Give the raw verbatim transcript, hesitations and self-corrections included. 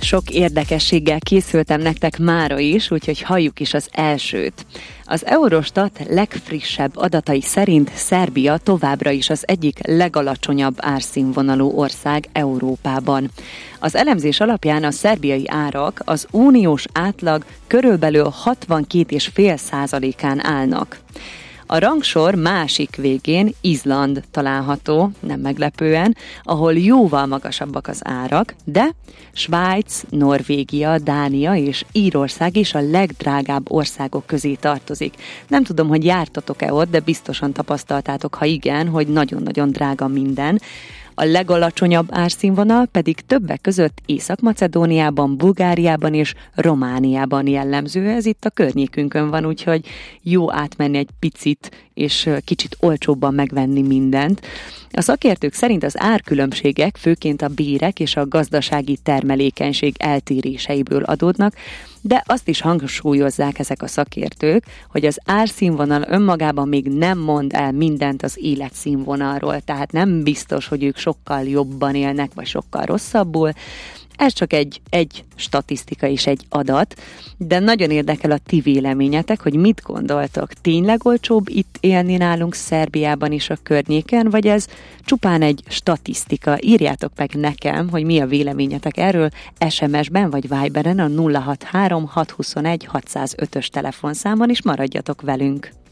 Sok érdekességgel készültem nektek mára is, úgyhogy halljuk is az elsőt. Az Eurostat legfrissebb adatai szerint Szerbia továbbra is az egyik legalacsonyabb árszínvonalú ország Európában. Az elemzés alapján a szerbiai árak az uniós átlag körülbelül hatvankét egész öt százalékán állnak. A rangsor másik végén Izland található, nem meglepően, ahol jóval magasabbak az árak, de Svájc, Norvégia, Dánia és Írország is a legdrágább országok közé tartozik. Nem tudom, hogy jártatok-e ott, de biztosan tapasztaltátok, ha igen, hogy nagyon-nagyon drága minden. A legalacsonyabb árszínvonal pedig többek között Észak-Macedóniában, Bulgáriában és Romániában jellemző. Ez itt a környékünkön van, úgyhogy jó átmenni egy picit, és kicsit olcsóbban megvenni mindent. A szakértők szerint az árkülönbségek főként a bérek és a gazdasági termelékenység eltéréseiből adódnak, de azt is hangsúlyozzák ezek a szakértők, hogy az árszínvonal önmagában még nem mond el mindent az életszínvonalról, tehát nem biztos, hogy ők sokkal jobban élnek, vagy sokkal rosszabbul. Ez csak egy, egy statisztika és egy adat, de nagyon érdekel a ti véleményetek, hogy mit gondoltok. Tényleg olcsóbb itt élni nálunk Szerbiában és a környéken, vagy ez csupán egy statisztika? Írjátok meg nekem, hogy mi a véleményetek erről es em es-ben vagy Viberen a nulla hatvanhárom hatszázhuszonegy hatszázötös telefonszámon, és maradjatok velünk.